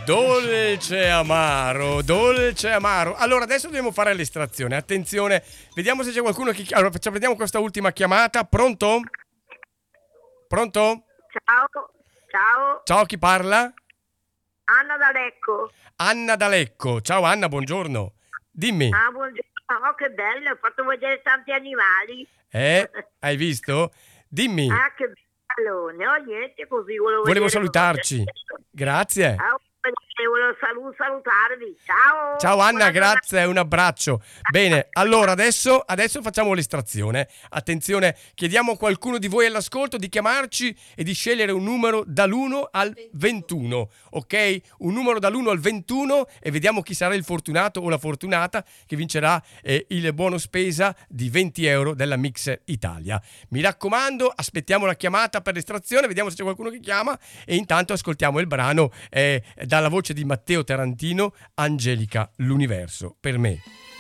Dolce amaro, dolce amaro. Allora adesso dobbiamo fare l'estrazione. Attenzione, vediamo se c'è qualcuno che... Allora vediamo questa ultima chiamata. Pronto? Pronto? Ciao. Ciao, chi parla? Anna da Lecco. Anna da Lecco. Ciao Anna, buongiorno. Dimmi. Buongiorno. Oh, che bello, hai fatto vedere tanti animali. Hai visto? Dimmi. Che bello. No, niente, così Volevo salutarci. Grazie. Volevo salutarvi. Ciao. Ciao Anna, Buona grazie, un abbraccio. Bene, allora adesso facciamo l'estrazione. Attenzione, chiediamo a qualcuno di voi all'ascolto di chiamarci e di scegliere un numero dall'1 al 21, ok? Un numero dall'1 al 21 e vediamo chi sarà il fortunato o la fortunata che vincerà il buono spesa di 20 euro della Mixer Italia. Mi raccomando, aspettiamo la chiamata per l'estrazione, vediamo se c'è qualcuno che chiama e intanto ascoltiamo il brano dalla voce di Matteo Tarantino, Angelica, l'universo per me.